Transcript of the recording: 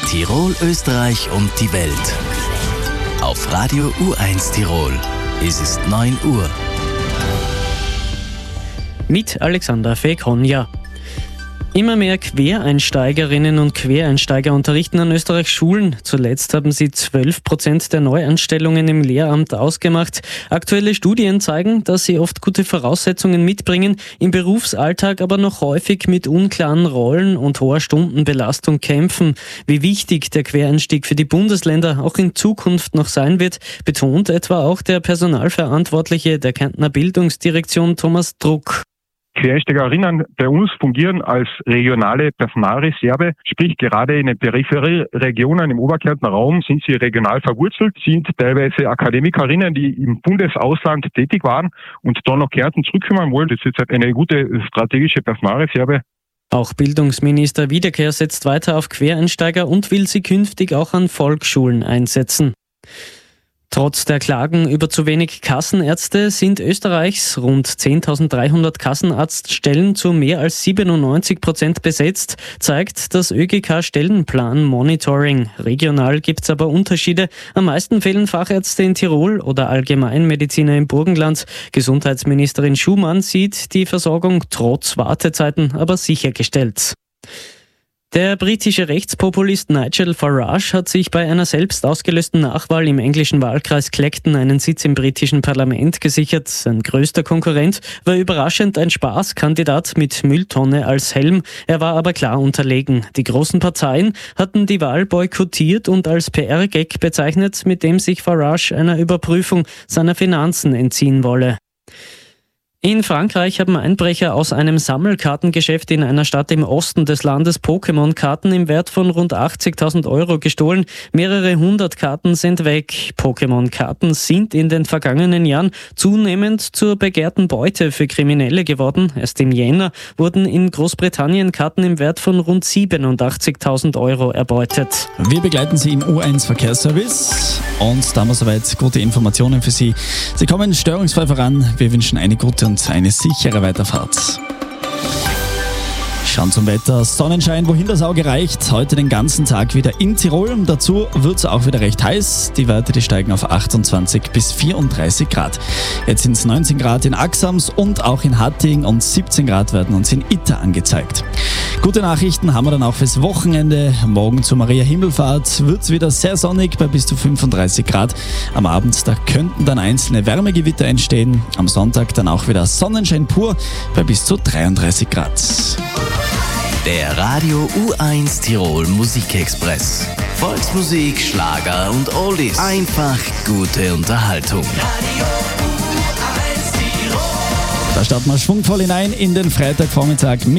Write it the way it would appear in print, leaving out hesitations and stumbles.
Tirol, Österreich und die Welt. Auf Radio U1 Tirol ist es 9 Uhr. Mit Alexander Fekonja. Immer mehr Quereinsteigerinnen und Quereinsteiger unterrichten an Österreichs Schulen. Zuletzt haben sie 12% der Neuanstellungen im Lehramt ausgemacht. Aktuelle Studien zeigen, dass sie oft gute Voraussetzungen mitbringen, im Berufsalltag aber noch häufig mit unklaren Rollen und hoher Stundenbelastung kämpfen. Wie wichtig der Quereinstieg für die Bundesländer auch in Zukunft noch sein wird, betont etwa auch der Personalverantwortliche der Kärntner Bildungsdirektion Thomas Druck. Quereinsteigerinnen bei uns fungieren als regionale Personalreserve, sprich gerade in den Peripherieregionen im Oberkärntner Raum sind sie regional verwurzelt, sind teilweise Akademikerinnen, die im Bundesausland tätig waren und dann nach Kärnten zurückkommen wollen. Das ist jetzt eine gute strategische Personalreserve. Auch Bildungsminister Wiederkehr setzt weiter auf Quereinsteiger und will sie künftig auch an Volksschulen einsetzen. Trotz der Klagen über zu wenig Kassenärzte sind Österreichs rund 10.300 Kassenarztstellen zu mehr als 97% besetzt, zeigt das ÖGK-Stellenplan Monitoring. Regional gibt's aber Unterschiede. Am meisten fehlen Fachärzte in Tirol oder Allgemeinmediziner im Burgenland. Gesundheitsministerin Schumann sieht die Versorgung trotz Wartezeiten aber sichergestellt. Der britische Rechtspopulist Nigel Farage hat sich bei einer selbst ausgelösten Nachwahl im englischen Wahlkreis Clacton einen Sitz im britischen Parlament gesichert. Sein größter Konkurrent war überraschend ein Spaßkandidat mit Mülltonne als Helm. Er war aber klar unterlegen. Die großen Parteien hatten die Wahl boykottiert und als PR-Gag bezeichnet, mit dem sich Farage einer Überprüfung seiner Finanzen entziehen wolle. In Frankreich haben Einbrecher aus einem Sammelkartengeschäft in einer Stadt im Osten des Landes Pokémon-Karten im Wert von rund 80.000 Euro gestohlen. Mehrere hundert Karten sind weg. Pokémon-Karten sind in den vergangenen Jahren zunehmend zur begehrten Beute für Kriminelle geworden. Erst im Jänner wurden in Großbritannien Karten im Wert von rund 87.000 Euro erbeutet. Wir begleiten Sie im U1 Verkehrsservice und da haben wir soweit gute Informationen für Sie. Sie kommen störungsfrei voran. Wir wünschen eine gute und eine sichere Weiterfahrt. Schauen zum Wetter. Sonnenschein, wohin das Auge reicht. Heute den ganzen Tag wieder in Tirol. Dazu wird es auch wieder recht heiß. Die Werte die steigen auf 28 bis 34 Grad. Jetzt sind es 19 Grad in Axams und auch in Hatting und 17 Grad werden uns in Itter angezeigt. Gute Nachrichten haben wir dann auch fürs Wochenende. Morgen zur Maria Himmelfahrt wird es wieder sehr sonnig bei bis zu 35 Grad. Am Abend, da könnten dann einzelne Wärmegewitter entstehen. Am Sonntag dann auch wieder Sonnenschein pur bei bis zu 33 Grad. Der Radio U1 Tirol Musikexpress. Volksmusik, Schlager und Oldies. Einfach gute Unterhaltung. Radio U1 Tirol. Da starten wir schwungvoll hinein in den Freitagvormittag.